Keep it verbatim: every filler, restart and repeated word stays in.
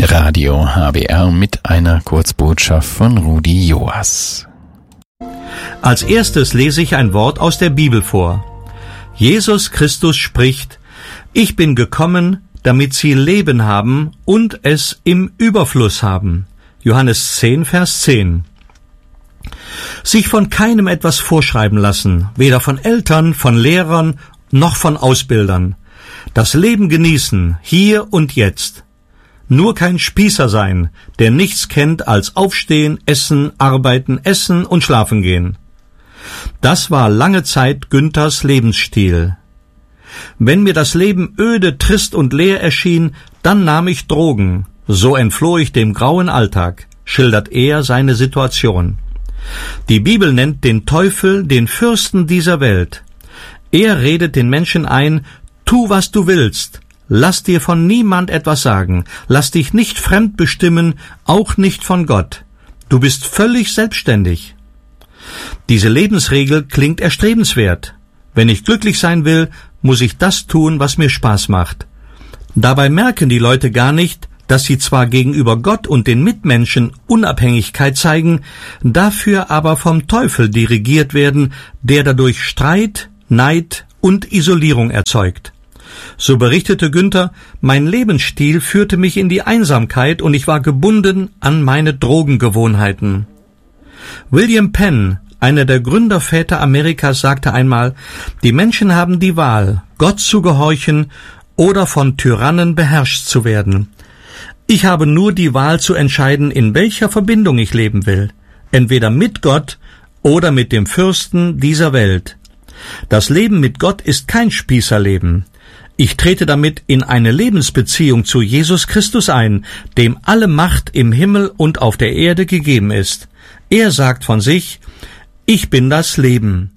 Radio H B R mit einer Kurzbotschaft von Rudi Joas. Als erstes lese ich ein Wort aus der Bibel vor. Jesus Christus spricht: Ich bin gekommen, damit sie Leben haben und es im Überfluss haben. Johannes zehn, Vers zehn. Sich von keinem etwas vorschreiben lassen, weder von Eltern, von Lehrern, noch von Ausbildern. Das Leben genießen, hier und jetzt. Nur kein Spießer sein, der nichts kennt als Aufstehen, Essen, Arbeiten, Essen und Schlafen gehen. Das war lange Zeit Günthers Lebensstil. Wenn mir das Leben öde, trist und leer erschien, dann nahm ich Drogen. So entfloh ich dem grauen Alltag, schildert er seine Situation. Die Bibel nennt den Teufel den Fürsten dieser Welt. Er redet den Menschen ein: Tu, was du willst. Lass dir von niemand etwas sagen. Lass dich nicht fremd bestimmen, auch nicht von Gott. Du bist völlig selbstständig. Diese Lebensregel klingt erstrebenswert. Wenn ich glücklich sein will, muss ich das tun, was mir Spaß macht. Dabei merken die Leute gar nicht, dass sie zwar gegenüber Gott und den Mitmenschen Unabhängigkeit zeigen, dafür aber vom Teufel dirigiert werden, der dadurch Streit, Neid und Isolierung erzeugt. So berichtete Günther: Mein Lebensstil führte mich in die Einsamkeit und ich war gebunden an meine Drogengewohnheiten. William Penn, einer der Gründerväter Amerikas, sagte einmal: Die Menschen haben die Wahl, Gott zu gehorchen oder von Tyrannen beherrscht zu werden. Ich habe nur die Wahl zu entscheiden, in welcher Verbindung ich leben will, entweder mit Gott oder mit dem Fürsten dieser Welt. Das Leben mit Gott ist kein Spießerleben. Ich trete damit in eine Lebensbeziehung zu Jesus Christus ein, dem alle Macht im Himmel und auf der Erde gegeben ist. Er sagt von sich: Ich bin das Leben.